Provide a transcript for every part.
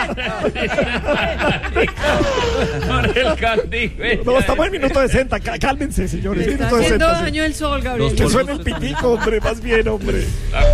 Por el Candibella. No, estamos en minuto 60. Cálmense, señores. Está Minuto haciendo 60. daño el sol, Gabriel. Que suene el pitico, hombre. Más bien, hombre.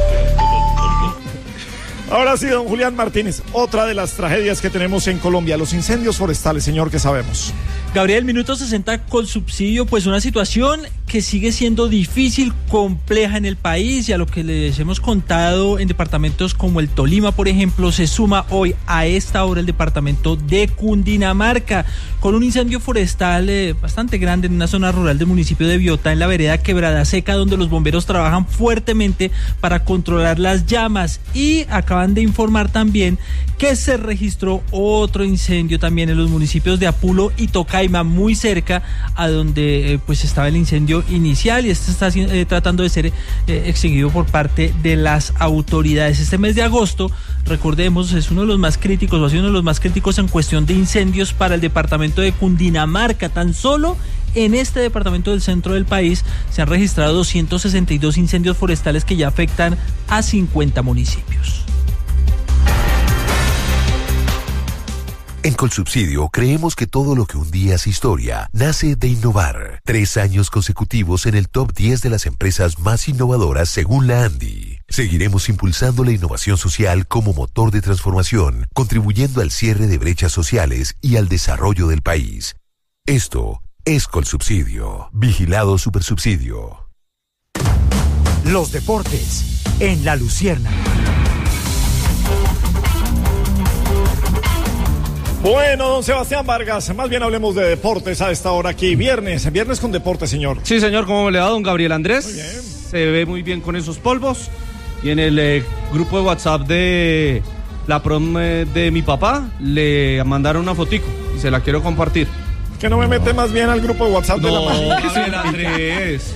Ahora sí, don Julián Martínez, otra de las tragedias que tenemos en Colombia, los incendios forestales, señor, que sabemos. Gabriel, minuto 60 con subsidio, pues una situación que sigue siendo difícil, compleja en el país, y a lo que les hemos contado en departamentos como el Tolima, por ejemplo, se suma hoy a esta hora el departamento de Cundinamarca, con un incendio forestal bastante grande en una zona rural del municipio de Biotá, en la vereda Quebrada Seca, donde los bomberos trabajan fuertemente para controlar las llamas, y acaban de informar también que se registró otro incendio también en los municipios de Apulo y Tocaima, muy cerca a donde pues estaba el incendio inicial, y este está tratando de ser extinguido por parte de las autoridades. Este mes de agosto, recordemos, es uno de los más críticos, o ha sido uno de los más críticos en cuestión de incendios para el departamento de Cundinamarca. Tan solo en este departamento del centro del país se han registrado 262 incendios forestales que ya afectan a 50 municipios. En Colsubsidio creemos que todo lo que un día es historia nace de innovar. 3 años consecutivos en el top 10 de las empresas más innovadoras según la ANDI. Seguiremos impulsando la innovación social como motor de transformación, contribuyendo al cierre de brechas sociales y al desarrollo del país. Esto es Colsubsidio. Vigilado Supersubsidio. Los deportes en La Luciérnaga. Bueno, don Sebastián Vargas, más bien hablemos de deportes a esta hora aquí. Viernes con deportes, señor. Sí, señor, ¿cómo le va, don Gabriel Andrés? Muy bien. Se ve muy bien con esos polvos. Y en el grupo de WhatsApp de la prom de mi papá, le mandaron una fotico y se la quiero compartir. Que no me mete más bien al grupo de WhatsApp de la mami. Gabriel Andrés.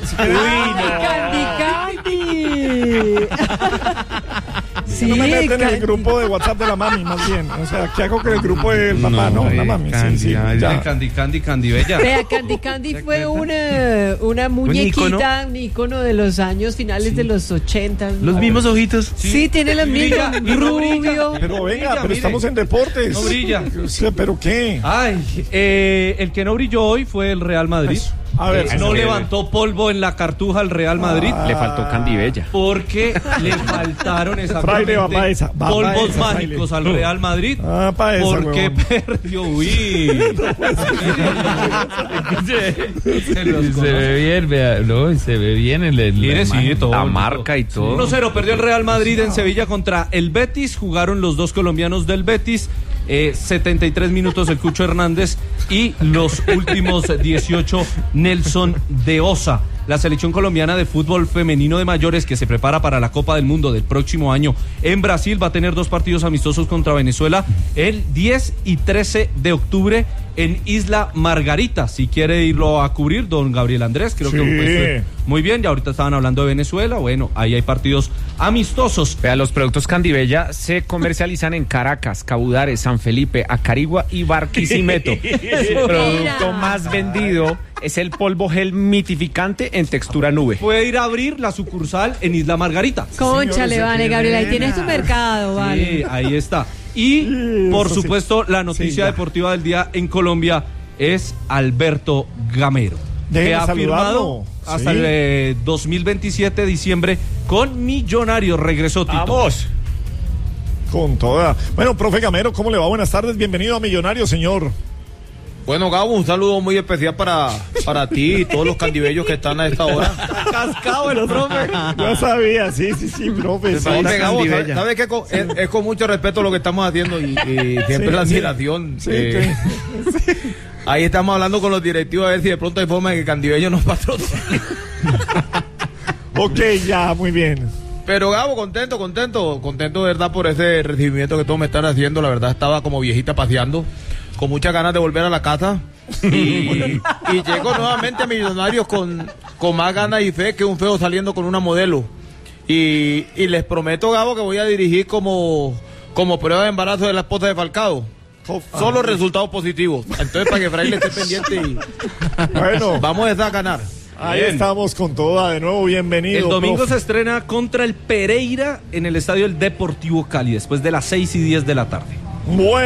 Candy. Sí, no me meten en el grupo de WhatsApp de la mami, más bien. O sea, ¿qué hago con el grupo del papá? No, la mami. Candy, sí, ya. Candy, bella. Vea, Candy fue una muñequita, un ícono de los años finales de los 80. Los mismos ojitos. Sí, tiene los mismos, rubio. Pero venga, pero mire. estamos en deportes. No brilla. O sea, ¿pero qué? Ay, el que no brilló hoy fue el Real Madrid. A ver, No levantó polvo en la cartuja al Real Madrid. Le faltó Candibella. Porque le faltaron Fraile, va pa' esa, va polvos pa' esa, mágicos Fraile. al Real Madrid. Pa' esa, porque huevón. perdió. Uy. Se ve bien, vea, no, se ve bien Mire, sí, todo la bonito. marca y todo. 1-0 perdió el Real Madrid en Sevilla contra el Betis. Jugaron los dos colombianos del Betis. 73 minutos el Cucho Hernández y los últimos 18 Nelson de Osa. La selección colombiana de fútbol femenino de mayores, que se prepara para la Copa del Mundo del próximo año en Brasil, va a tener 2 partidos amistosos contra Venezuela el 10 y 13 de octubre en Isla Margarita. Si quiere irlo a cubrir, don Gabriel Andrés, creo Sí. que muy bien. Ya ahorita estaban hablando de Venezuela. Bueno, ahí hay partidos amistosos. Vea, los productos Candibella se comercializan en Caracas, Cabudares, San Felipe, Acarigua y Barquisimeto. Su producto más vendido es el polvo gel mitificante en textura nube. Puede ir a abrir la sucursal en Isla Margarita. Cónchale, vale, Gabriel, ahí tienes tu mercado, vale. Sí, ahí está. Y, por supuesto, la noticia deportiva del día en Colombia es Alberto Gamero, Déjeme que ha saludarlo. firmado hasta el 2027 diciembre con Millonarios. Regresó Tito. ¡Vamos! Con toda. Bueno, profe Gamero, ¿cómo le va? Buenas tardes, bienvenido a Millonarios, señor. Bueno, Gabo, un saludo muy especial para ti y todos los candibellos que están a esta hora. Cascado el profe. Yo sabía, sí, profe. Sí. Hombre, Gabo, ¿sabes que es con mucho respeto lo que estamos haciendo y siempre la admiración? Sí, Ahí estamos hablando con los directivos a ver si de pronto hay forma de que Candibello nos patrocine. Ok, ya, muy bien. Pero Gabo, contento de verdad por ese recibimiento que todos me están haciendo. La verdad estaba como viejita paseando, con muchas ganas de volver a la casa. Y llego nuevamente a Millonarios con más ganas y fe que un feo saliendo con una modelo. Y les prometo, Gabo, que voy a dirigir como prueba de embarazo de la esposa de Falcao. Solo resultados positivos. Entonces, para que Fraile esté pendiente y Bueno, vamos a ganar. Ahí estamos con toda, de nuevo, bienvenido. El domingo profe. se estrena contra el Pereira en el estadio del Deportivo Cali, después de las 6:10 de la tarde. Bueno.